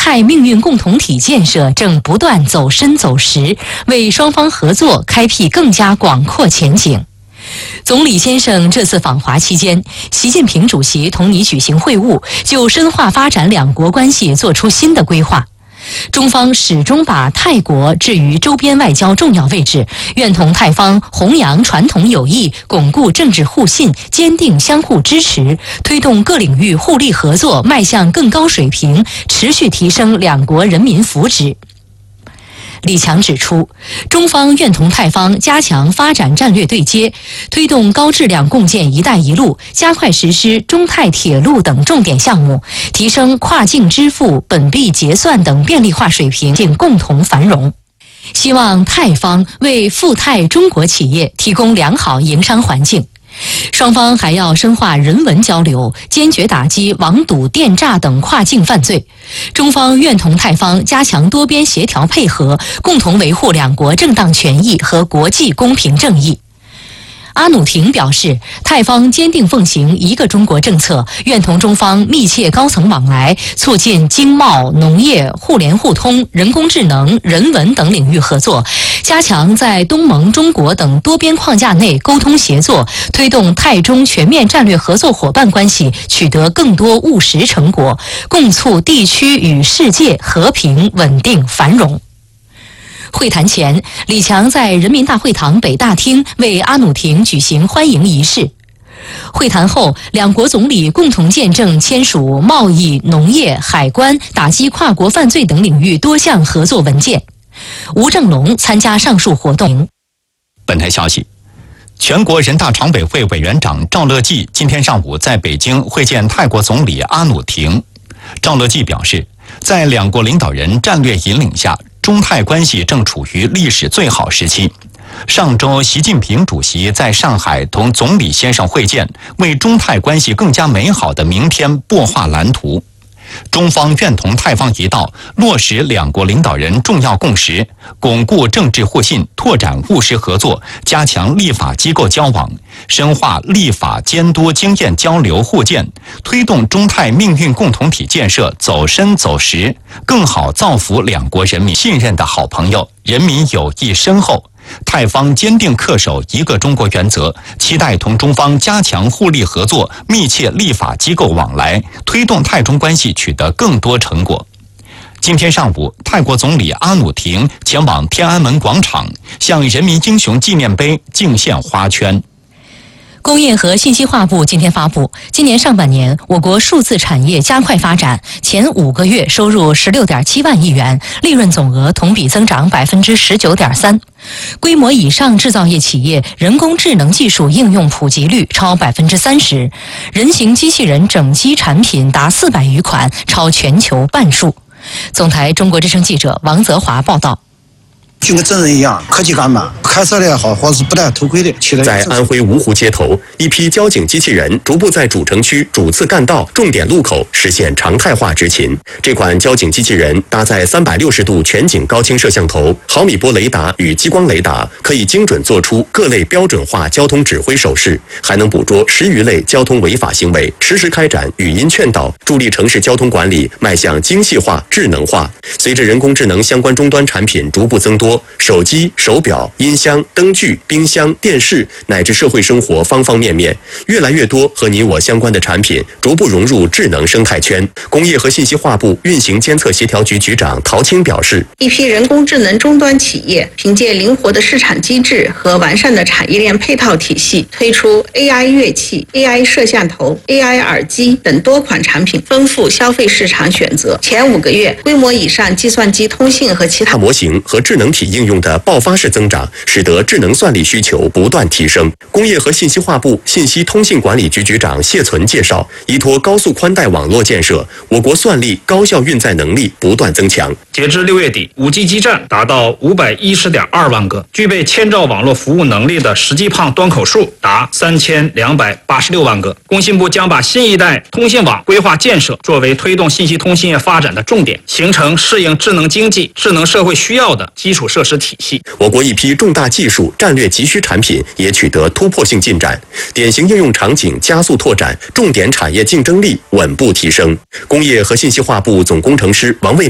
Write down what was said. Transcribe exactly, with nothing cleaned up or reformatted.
泰命运共同体建设正不断走深走实，为双方合作开辟更加广阔前景。总理先生这次访华期间，习近平主席同你举行会晤，就深化发展两国关系作出新的规划。中方始终把泰国置于周边外交重要位置，愿同泰方弘扬传统友谊，巩固政治互信，坚定相互支持，推动各领域互利合作迈向更高水平，持续提升两国人民福祉。李强指出，中方愿同泰方加强发展战略对接，推动高质量共建“一带一路”，加快实施中泰铁路等重点项目，提升跨境支付、本币结算等便利化水平，并共同繁荣。希望泰方为赴泰中国企业提供良好营商环境。双方还要深化人文交流，坚决打击网赌、电诈等跨境犯罪。中方愿同泰方加强多边协调配合，共同维护两国正当权益和国际公平正义。阿努廷表示，泰方坚定奉行一个中国政策，愿同中方密切高层往来，促进经贸、农业、互联互通、人工智能、人文等领域合作，加强在东盟、中国等多边框架内沟通协作，推动泰中全面战略合作伙伴关系取得更多务实成果，共促地区与世界和平、稳定、繁荣。会谈前，李强在人民大会堂北大厅为阿努廷举行欢迎仪式。会谈后，两国总理共同见证签署贸易、农业、海关、打击跨国犯罪等领域多项合作文件。吴正龙参加上述活动。 本台消息，全国人大常委会委员长赵乐际今天上午在北京会见泰国总理阿努廷。赵乐际表示，在两国领导人战略引领下，中泰关系正处于历史最好时期。上周，习近平主席在上海同总理先生会见，为中泰关系更加美好的明天擘画蓝图。中方愿同泰方一道，落实两国领导人重要共识，巩固政治互信，拓展务实合作，加强立法机构交往，深化立法监督经验交流互鉴，推动中泰命运共同体建设走深走实，更好造福两国人民信任的好朋友，人民友谊深厚。泰方坚定恪守一个中国原则，期待同中方加强互利合作，密切立法机构往来，推动泰中关系取得更多成果。今天上午，泰国总理阿努廷前往天安门广场，向人民英雄纪念碑敬献花圈。 工业和信息化部今天发布，今年上半年我国数字产业加快发展，前五个月收入十六点七万亿元，利润总额同比增长百分之十九点三。规模以上制造业企业人工智能技术应用普及率超百分之三十，人形机器人整机产品达四百余款，超全球半数。总台中国之声记者王泽华报道。 就跟真人一样，科技感满，开车的也好，或者是不戴头盔的。 在安徽芜湖街头，一批交警机器人逐步在主城区主次干道、重点路口实现常态化执勤。这款交警机器人搭载三百六十度全景高清摄像头、毫米波雷达与激光雷达，可以精准做出各类标准化交通指挥手势，还能捕捉十余类交通违法行为，实时开展语音劝导，助力城市交通管理迈向精细化、智能化。随着人工智能相关终端产品逐步增多，手机、手表、音箱、灯具、冰箱、电视乃至社会生活方方面面，越来越多和你我相关的产品逐步融入智能生态圈。工业和信息化部运行监测协调局局长陶青表示， 一批人工智能终端企业凭借灵活的市场机制和完善的产业链配套体系，推出 A I 乐器、A I 摄像头、A I 耳机等多款产品，丰富消费市场选择。前五个月，规模以上计算机通信和其他模型和智能体应用的爆发式增长，使得智能算力需求不断提升。工业和信息化部信息通信管理局局长谢存介绍，依托高速宽带网络建设，我国算力高效运载能力不断增强。 截至六月底， 五 G 基站达到五百一十点二万个，具备千兆网络服务能力的实际胖端口数达三千两百八十六万个。工信部将把新一代通信网规划建设作为推动信息通信业发展的重点，形成适应智能经济、智能社会需要的基础设施体系。 我国一批重大技术战略急需产品也取得突破性进展，典型应用场景加速拓展，重点产业竞争力稳步提升。工业和信息化部总工程师王卫